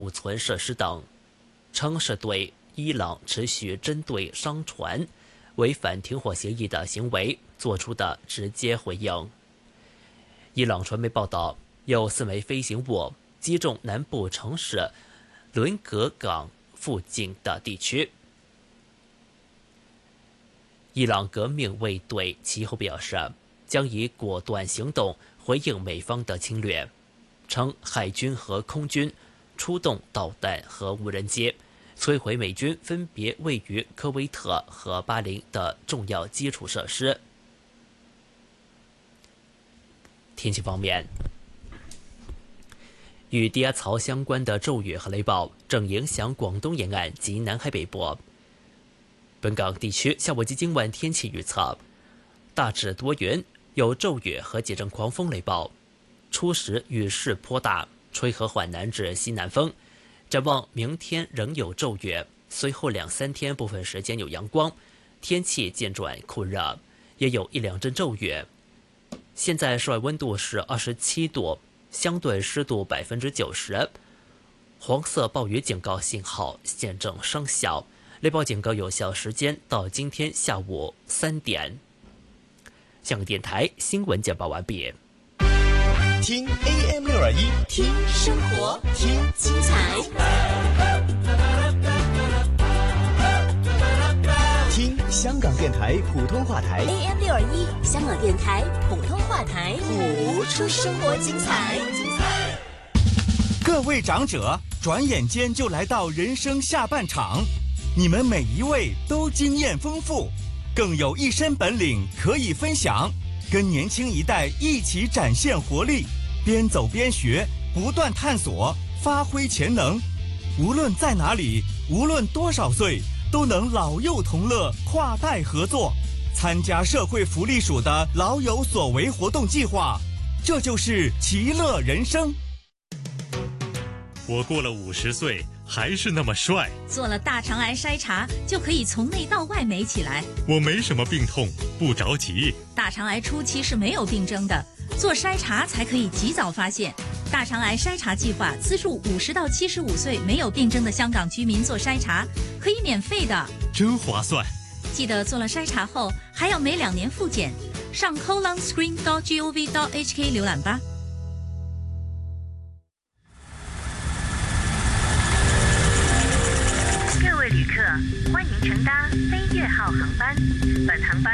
储存设施等，称是对伊朗持续针对商船违反停火协议的行为做出的直接回应。伊朗传媒报道，有4枚飞行物击中南部城市伦格港附近的地区。伊朗革命卫队其后表示，将以果断行动回应美方的侵略，称海军和空军出动导弹和无人机，摧毁美军分别位于科威特和巴林的重要基础设施。天气方面，与低压槽相关的骤雨和雷暴正影响广东沿岸及南海北部。本港地区下午及今晚天气预测大致多云，有骤雨和几阵狂风雷暴，初时雨势颇大，吹和缓南至西南风。展望明天仍有骤雨，随后2-3天部分时间有阳光，天气渐转酷热，也有1-2阵骤雨。现在室外温度是27度，相对湿度90%，黄色暴雨警告信号现正生效，雷暴警告有效时间到今天下午3点。香港电台新闻简报完毕。 听 AM621， 听生活， 听精彩， 听香港电台普通话台 AM621， 香港电台普通话台， 谱出生活精彩。 各位长者，转眼间就来到人生下半场，你们每一位都经验丰富，更有一身本领可以分享，跟年轻一代一起展现活力，边走边学，不断探索，发挥潜能。无论在哪里，无论多少岁，都能老幼同乐，跨代合作，参加社会福利署的老有所为活动计划，这就是其乐人生。 我过了50岁还是那么帅， 做了大肠癌筛查就可以从内到外美起来。 我没什么病痛，不着急。 大肠癌初期是没有病征的，做筛查才可以及早发现。大肠癌筛查计划资助50到75岁没有病征的香港居民做筛查，可以免费的， 真划算。 记得做了筛查后还要每2年复检，上 colonscreen.gov.hk 浏览吧。 各位旅客，欢迎乘搭飞越号航班，本航班